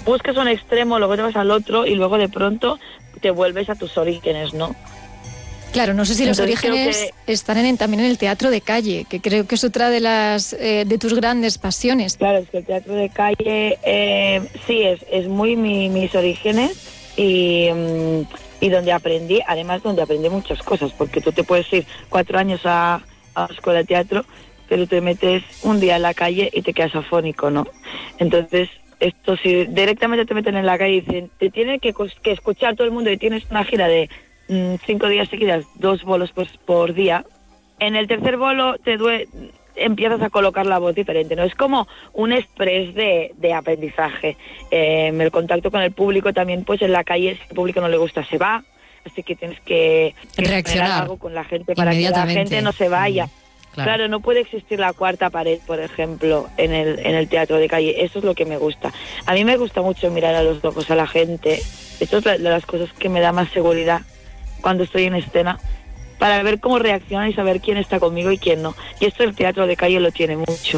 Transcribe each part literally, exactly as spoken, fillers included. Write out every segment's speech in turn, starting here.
buscas un extremo, luego te vas al otro y luego de pronto te vuelves a tus orígenes, ¿no? Claro, no sé si los Entonces, orígenes que... están en, también en el teatro de calle, que creo que es otra de las eh, de tus grandes pasiones. Claro, es que el teatro de calle eh, sí es, es muy mi, mis orígenes y, um, y donde aprendí, además donde aprendí muchas cosas, porque tú te puedes ir cuatro años a, a la escuela de teatro, pero te metes un día en la calle y te quedas afónico, ¿no? Entonces, esto si directamente te meten en la calle y dicen, te tiene que, que escuchar todo el mundo y tienes una gira de cinco días seguidas, dos bolos pues, por día, en el tercer bolo te due empiezas a colocar la voz diferente, ¿no? Es como un express de, de aprendizaje. Eh, el contacto con el público también, pues en la calle, si al público no le gusta, se va, así que tienes que, que reaccionar algo con la gente para que la gente no se vaya. Mm, claro. Claro, no puede existir la cuarta pared, por ejemplo, en el, en el teatro de calle. Eso es lo que me gusta. A mí me gusta mucho mirar a los ojos a la gente. Esto es de las cosas que me da más seguridad cuando estoy en escena, para ver cómo reaccionan y saber quién está conmigo y quién no. Y esto el teatro de calle lo tiene mucho.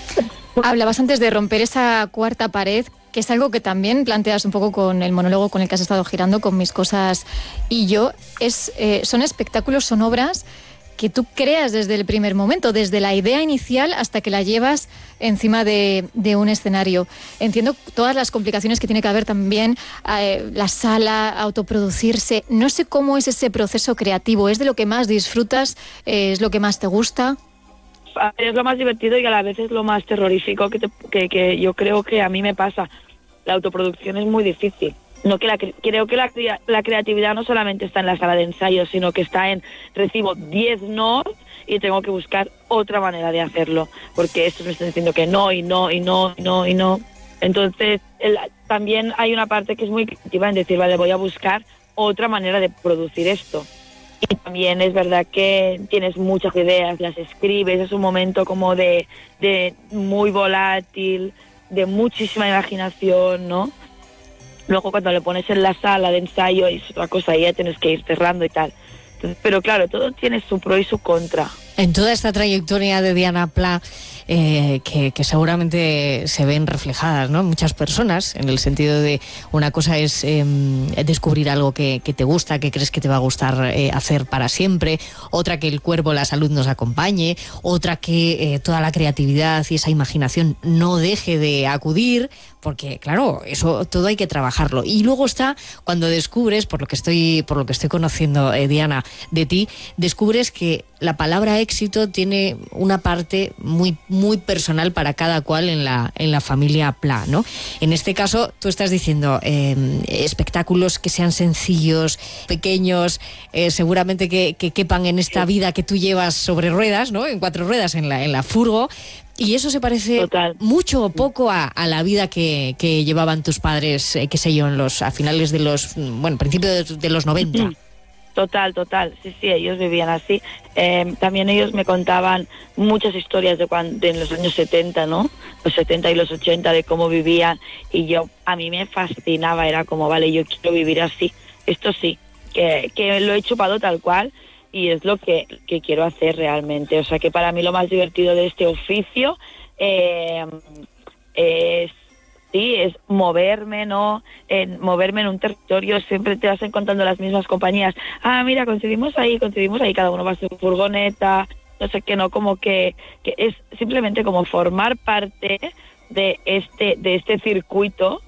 Hablabas antes de romper esa cuarta pared, que es algo que también planteas un poco con el monólogo con el que has estado girando, con Mis cosas y yo. Es, eh, son espectáculos, son obras que tú creas desde el primer momento, desde la idea inicial hasta que la llevas encima de, de un escenario. Entiendo todas las complicaciones que tiene que haber también, eh, la sala, autoproducirse. No sé cómo es ese proceso creativo. ¿Es de lo que más disfrutas? Eh, ¿Es lo que más te gusta? Es lo más divertido y a la vez es lo más terrorífico que, te, que, que yo creo que a mí me pasa. La autoproducción es muy difícil. No, que la, creo que la, la creatividad no solamente está en la sala de ensayo, sino que está en recibo diez no y tengo que buscar otra manera de hacerlo, porque estos me están diciendo que no, y no, y no, y no, y no. Entonces, el, también hay una parte que es muy creativa en decir, vale, voy a buscar otra manera de producir esto. Y también es verdad que tienes muchas ideas, las escribes, es un momento como de, de muy volátil, de muchísima imaginación, ¿no? Luego cuando le pones en la sala de ensayo es otra cosa y ya tienes que ir cerrando y tal. Entonces, pero claro, todo tiene su pro y su contra. En toda esta trayectoria de Diana Pla, eh, que, que seguramente se ven reflejadas, ¿no?, muchas personas, en el sentido de una cosa es eh, descubrir algo que, que te gusta, que crees que te va a gustar eh, hacer para siempre, otra que el cuerpo, la salud nos acompañe, otra que eh, toda la creatividad y esa imaginación no deje de acudir, porque claro, eso todo hay que trabajarlo. Y luego está cuando descubres, por lo que estoy, por lo que estoy conociendo, eh, Diana, de ti, descubres que la palabra éxito tiene una parte muy, muy personal para cada cual en la, en la familia Pla, ¿no? En este caso, tú estás diciendo eh, espectáculos que sean sencillos, pequeños, eh, seguramente que, que quepan en esta vida que tú llevas sobre ruedas, ¿no?, en cuatro ruedas, en la, en la furgo. Y eso se parece Total. mucho o poco a, a la vida que, que llevaban tus padres, eh, qué sé yo, en los, a finales de los, bueno, principios de, de los noventa. Total, total, sí, sí, ellos vivían así. Eh, también ellos me contaban muchas historias de, cuando, de los años setenta, ¿no? Los setenta y los ochenta, de cómo vivían. Y yo, a mí me fascinaba, era como, vale, yo quiero vivir así. Esto sí, que, que lo he chupado tal cual y es lo que, que quiero hacer realmente. O sea, que para mí lo más divertido de este oficio eh, es... Sí, es moverme, ¿no? En moverme en un territorio, siempre te vas encontrando las mismas compañías. Ah, mira, coincidimos ahí, coincidimos ahí, cada uno va a su furgoneta, no sé qué, no, como que, que es simplemente como formar parte de este, de este circuito.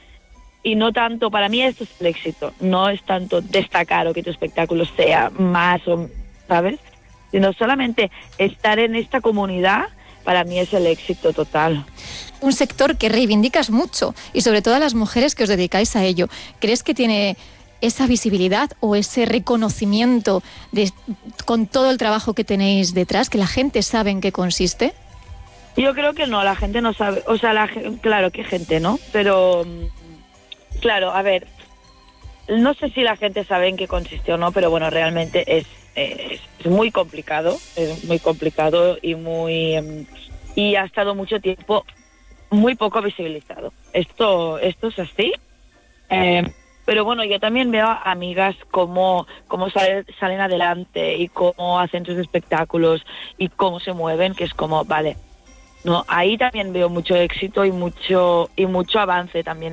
Y no tanto, para mí esto es el éxito, no es tanto destacar o que tu espectáculo sea más, o, ¿sabes? Sino solamente estar en esta comunidad, para mí es el éxito total. Un sector que reivindicas mucho y sobre todo a las mujeres que os dedicáis a ello. ¿Crees que tiene esa visibilidad o ese reconocimiento de, con todo el trabajo que tenéis detrás, que la gente sabe en qué consiste? Yo creo que no, la gente no sabe, o sea, la, claro que gente, ¿no? Pero, claro, a ver, no sé si la gente sabe en qué consiste o no, pero bueno, realmente es, es, es muy complicado, es muy complicado y muy... y ha estado mucho tiempo muy poco visibilizado. Esto, esto es así. Eh, pero bueno, yo también veo a amigas cómo, cómo sale, salen adelante y cómo hacen sus espectáculos y cómo se mueven, que es como, vale, no, ahí también veo mucho éxito y mucho y mucho avance también